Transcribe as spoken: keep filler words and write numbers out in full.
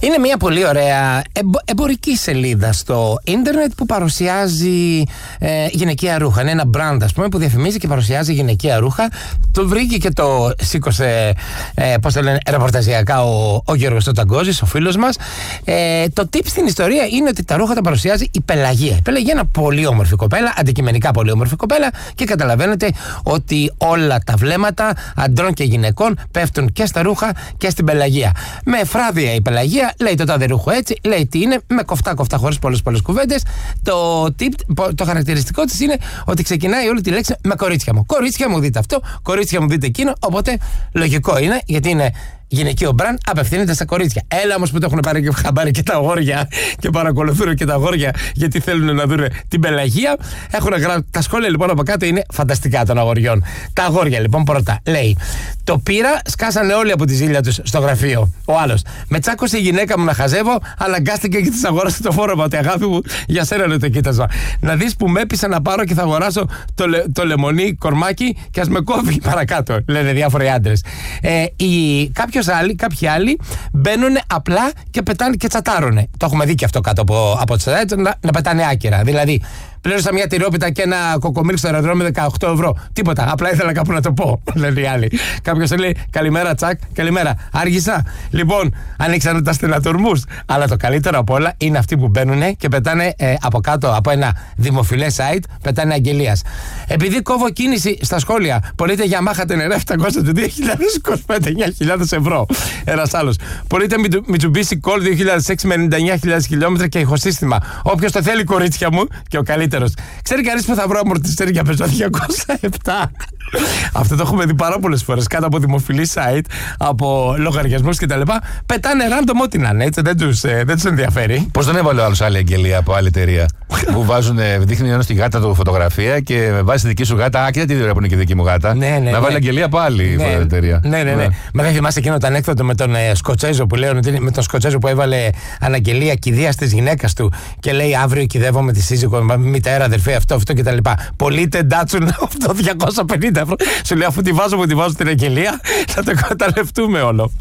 Είναι μια πολύ ωραία εμπο, εμπορική σελίδα στο ίντερνετ που παρουσιάζει ε, γυναικεία ρούχα. Είναι ένα brand, ας πούμε, που διαφημίζει και παρουσιάζει γυναικεία ρούχα. Το βρήκε και το σήκωσε, ε, πώς το λένε, ρεπορταζιακά ο, ο Γιώργος Τοτσαγκώζης, ο φίλος μας. Ε, το tip στην ιστορία είναι ότι τα ρούχα τα παρουσιάζει η Πελαγία. Η Πελαγία είναι ένα πολύ όμορφη κοπέλα, αντικειμενικά πολύ όμορφη κοπέλα, και καταλαβαίνετε ότι όλα τα βλέμματα αντρών και γυναικών πέφτουν και στα ρούχα και στην Πελαγία. Με εφράδια η Πελαγία λέει το τάδε ρούχο έτσι, λέει τι είναι, με κοφτά κοφτά χωρίς πολλές πολλές κουβέντες. Το, tip, το χαρακτηριστικό της είναι ότι ξεκινάει όλη τη λέξη με κορίτσια μου. Κορίτσια μου δείτε αυτό, κορίτσια μου δείτε εκείνο. Οπότε λογικό είναι, γιατί είναι γυναικείο μπραντ, απευθύνεται στα κορίτσια. Έλα όμως που το έχουν πάρει και χαμπάρει και τα αγόρια και παρακολουθούν και τα αγόρια, γιατί θέλουν να δουν την Πελαγία. Έχουν γράψει. Τα σχόλια λοιπόν από κάτω είναι φανταστικά των αγοριών. Τα αγόρια λοιπόν πρώτα λέει: το πήρα, σκάσανε όλοι από τη ζήλια τους στο γραφείο. Ο άλλος: με τσάκωσε η γυναίκα μου να χαζεύω, αναγκάστηκε και της αγόρασε το φόρομα. Ότι αγάπη μου, για σένα είναι το κοίτασμα. Να δεις που με έπεισε να πάρω και θα αγοράσω το, λε, το λεμονί κορμάκι και ας με κόβει παρακάτω. Λένε διάφοροι άντρες. Ε, η, κάποιος Άλλοι, κάποιοι άλλοι μπαίνουν απλά και πετάνε και τσατάρουνε. Το έχουμε δει και αυτό κάτω από, από τις τσατάρες, να, να πετάνε άκυρα. Δηλαδή, πλήρωσα μια τυρόπιτα και ένα κοκομίλ στο αεροδρόμιο δεκαοκτώ ευρώ. Τίποτα. Απλά ήθελα κάπου να το πω. Λένε οι άλλοι. Κάποιος λέει: καλημέρα, τσακ, καλημέρα. Άργησα. Λοιπόν, ανοίξανε τα στενατορμούς. Αλλά το καλύτερο απ' όλα είναι αυτοί που μπαίνουν και πετάνε ε, από κάτω από ένα δημοφιλές site, πετάνε αγγελίας. Επειδή κόβω κίνηση στα σχόλια, πωλείται Yamaha Tenere επτακόσια του δύο χιλιάδες είκοσι πέντε, εννιά χιλιάδες ευρώ. Ένας άλλος. Πωλείται Mitsubishi Colt δύο χιλιάδες έξι με ενενήντα εννιά χιλιάδες χιλιόμετρα και ηχοσύστημα. Όποιος το θέλει, κορίτσια μου, και ο καλύτερος. Ξέρει κανείς που θα βρω αμορτιστέρ για πεζό διακόσια επτά. Αυτό το έχουμε δει πάρα πολλές φορές κάτω από δημοφιλή site, από λογαριασμούς κτλ. Πετάνε random ό,τι να είναι, έτσι, δεν τους, ε, δεν τους ενδιαφέρει. Πώς τον έβαλε ο άλλος άλλη αγγελία από άλλη εταιρεία? Που βάζουν, δείχνει ένα στη γάτα του φωτογραφία και βάζει τη δική σου γάτα. Α, κοίτα τι ωραία που είναι και η δική μου γάτα. Ναι, ναι, να ναι. βάλει αγγελία από άλλη ναι, εταιρεία. Ναι, ναι, ναι. ναι. Μα δεν θυμάσαι εκείνο το ανέκδοτο με τον ε, Σκοτσέζο που λέει, με τον Σκοτσέζο που έβαλε αναγγελία κηδείας της γυναίκας του και λέει: αύριο κηδεύω με τη σύζυγο, μητέρα, αδερφή, αυτό, αυτό κτλ. Πωλείται Datsun αυτό διακόσια πενήντα ευρώ. Σου λέει: αφού τη βάζω, μου τη βάζω την αγγελία, θα το εκμεταλλευτούμε όλο.